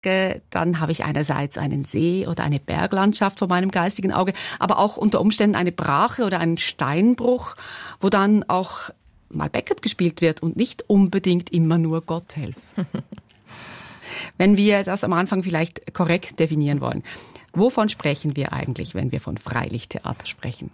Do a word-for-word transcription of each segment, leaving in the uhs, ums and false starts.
dann habe ich einerseits einen See oder eine Berglandschaft vor meinem geistigen Auge, aber auch unter Umständen eine Brache oder einen Steinbruch, wo dann auch mal Beckett gespielt wird und nicht unbedingt immer nur Gotthelf. Wenn wir das am Anfang vielleicht korrekt definieren wollen, wovon sprechen wir eigentlich, wenn wir von Freilichttheater sprechen?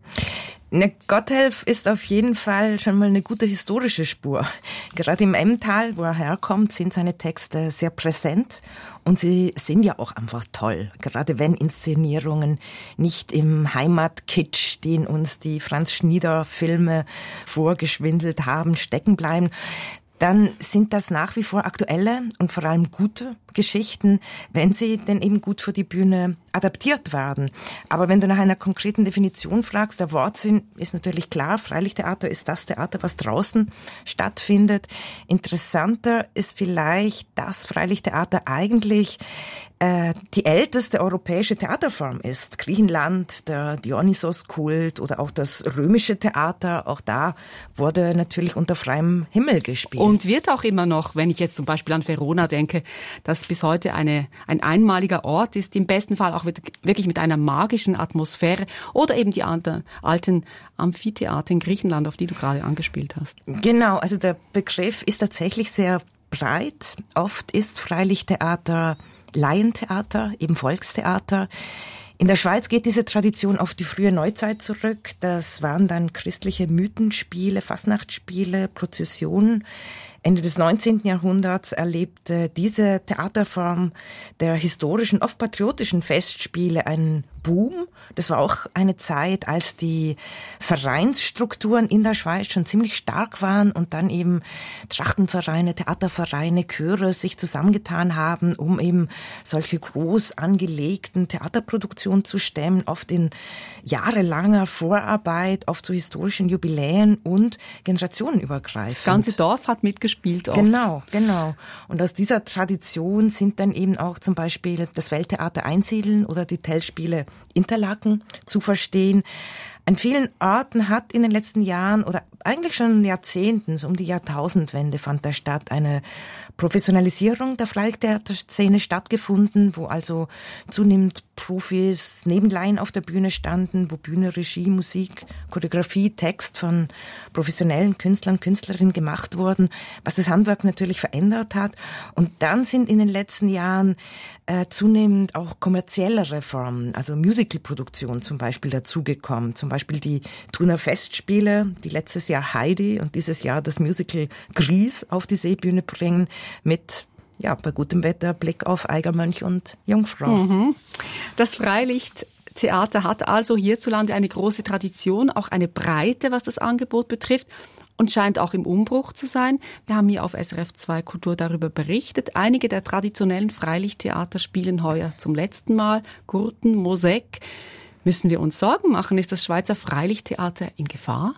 Ne, Gotthelf ist auf jeden Fall schon mal eine gute historische Spur. Gerade im Emmental, wo er herkommt, sind seine Texte sehr präsent und sie sind ja auch einfach toll. Gerade wenn Inszenierungen nicht im Heimatkitsch, den uns die Franz-Schnieder-Filme vorgeschwindelt haben, stecken bleiben, dann sind das nach wie vor aktuelle und vor allem gute Geschichten, wenn sie denn eben gut für die Bühne adaptiert werden. Aber wenn du nach einer konkreten Definition fragst, der Wortsinn ist natürlich klar, Freilichttheater ist das Theater, was draußen stattfindet. Interessanter ist vielleicht, dass Freilichttheater eigentlich äh, die älteste europäische Theaterform ist. Griechenland, der Dionysos-Kult oder auch das römische Theater, auch da wurde natürlich unter freiem Himmel gespielt. Und wird auch immer noch, wenn ich jetzt zum Beispiel an Verona denke, das bis heute eine, ein einmaliger Ort ist, im besten Fall auch mit, wirklich mit einer magischen Atmosphäre oder eben die alten, alten Amphitheater in Griechenland, auf die du gerade angespielt hast. Genau, also der Begriff ist tatsächlich sehr breit. Oft ist Freilichttheater Laientheater, eben Volkstheater. In der Schweiz geht diese Tradition auf die frühe Neuzeit zurück. Das waren dann christliche Mythenspiele, Fastnachtsspiele, Prozessionen. Ende des neunzehnten Jahrhunderts erlebte diese Theaterform der historischen, oft patriotischen Festspiele einen Boom. Das war auch eine Zeit, als die Vereinsstrukturen in der Schweiz schon ziemlich stark waren und dann eben Trachtenvereine, Theatervereine, Chöre sich zusammengetan haben, um eben solche groß angelegten Theaterproduktionen zu stemmen, oft in jahrelanger Vorarbeit, oft zu historischen Jubiläen und generationenübergreifend. Das ganze Dorf hat mitgespielt oft. Genau, genau. Und aus dieser Tradition sind dann eben auch zum Beispiel das Welttheater Einsiedeln oder die Tellspiele Interlaken zu verstehen. An vielen Orten hat in den letzten Jahren oder eigentlich schon Jahrzehnten, so um die Jahrtausendwende fand da statt, eine Professionalisierung der Freilichttheaterszene stattgefunden, wo also zunehmend Profis neben Laien auf der Bühne standen, wo Bühne, Regie, Musik, Choreografie, Text von professionellen Künstlern, Künstlerinnen gemacht wurden, was das Handwerk natürlich verändert hat. Und dann sind in den letzten Jahren äh, zunehmend auch kommerziellere Formen, also Musicalproduktion zum Beispiel dazugekommen, zum Beispiel die Thuner Festspiele, die letztes Jahr Heidi und dieses Jahr das Musical Gries auf die Seebühne bringen, mit, ja, bei gutem Wetter Blick auf Eigermönch und Jungfrau. Mhm. Das Freilichttheater hat also hierzulande eine große Tradition, auch eine Breite, was das Angebot betrifft, und scheint auch im Umbruch zu sein. Wir haben hier auf S R F zwei Kultur darüber berichtet. Einige der traditionellen Freilichttheater spielen heuer zum letzten Mal. Gurten, Mosaik. Müssen wir uns Sorgen machen? Ist das Schweizer Freilichttheater in Gefahr?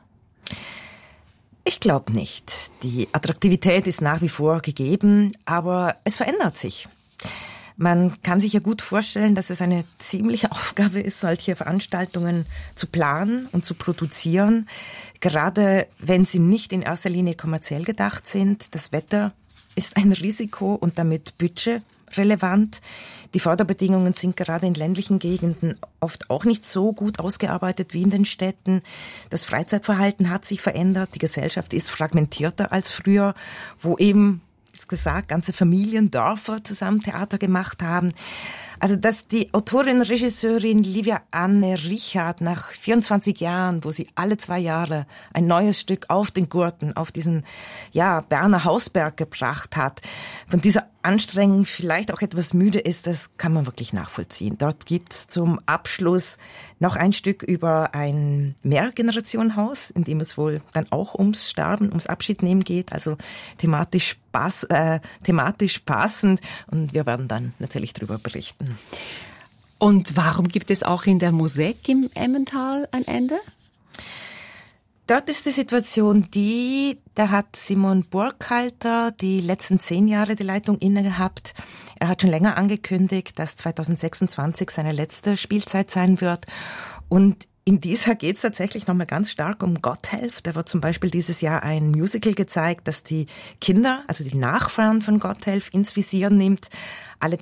Ich glaube nicht. Die Attraktivität ist nach wie vor gegeben, aber es verändert sich. Man kann sich ja gut vorstellen, dass es eine ziemliche Aufgabe ist, solche Veranstaltungen zu planen und zu produzieren, gerade wenn sie nicht in erster Linie kommerziell gedacht sind. Das Wetter ist ein Risiko und damit Budget relevant. Die Förderbedingungen sind gerade in ländlichen Gegenden oft auch nicht so gut ausgearbeitet wie in den Städten. Das Freizeitverhalten hat sich verändert. Die Gesellschaft ist fragmentierter als früher, wo eben, wie gesagt, ganze Familien, Dörfer zusammen Theater gemacht haben. Also, dass die Autorin, Regisseurin Livia Anne Richard nach vierundzwanzig Jahren, wo sie alle zwei Jahre ein neues Stück auf den Gurten, auf diesen, ja, Berner Hausberg gebracht hat, von dieser Anstrengung vielleicht auch etwas müde ist, das kann man wirklich nachvollziehen. Dort gibt's zum Abschluss noch ein Stück über ein Mehrgenerationenhaus, in dem es wohl dann auch ums Sterben, ums Abschiednehmen geht, also thematisch Spaß, äh, thematisch passend, und wir werden dann natürlich darüber berichten. Und warum gibt es auch in der Mosaik im Emmental ein Ende? Dort ist die Situation die, da hat Simon Burkhalter die letzten zehn Jahre die Leitung inne gehabt. Er hat schon länger angekündigt, dass zweitausendsechsundzwanzig seine letzte Spielzeit sein wird. Und in dieser geht es tatsächlich nochmal ganz stark um Gotthelf. Da wird zum Beispiel dieses Jahr ein Musical gezeigt, das die Kinder, also die Nachfahren von Gotthelf, ins Visier nimmt. Alle